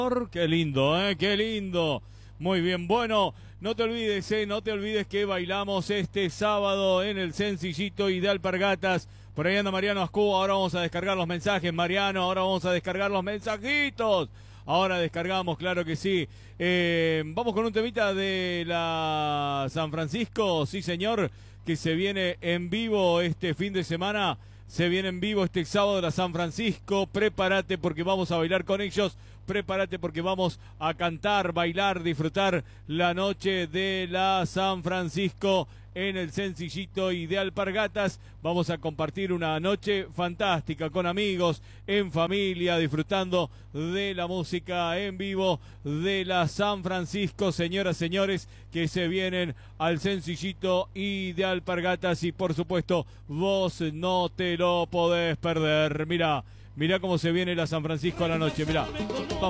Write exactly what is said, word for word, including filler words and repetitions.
Qué lindo, ¿eh? Qué lindo. Muy bien, bueno, no te olvides, ¿eh? No te olvides que bailamos este sábado en el Sencillito y de Alpargatas. Por ahí anda Mariano Ascú, ahora vamos a descargar los mensajes, Mariano, ahora vamos a descargar los mensajitos. Ahora descargamos, claro que sí. Eh, vamos con un temita de la San Francisco, sí señor, que se viene en vivo este fin de semana. Se viene en vivo este sábado de la San Francisco. Prepárate porque vamos a bailar con ellos. Prepárate porque vamos a cantar, bailar, disfrutar la noche de la San Francisco en el Sencillito y de Alpargatas. Vamos a compartir una noche fantástica con amigos, en familia, disfrutando de la música en vivo de la San Francisco. Señoras, señores, que se vienen al Sencillito y de Alpargatas. Y por supuesto, vos no te lo podés perder. Mirá, mirá cómo se viene la San Francisco a la noche, mirá. Vamos.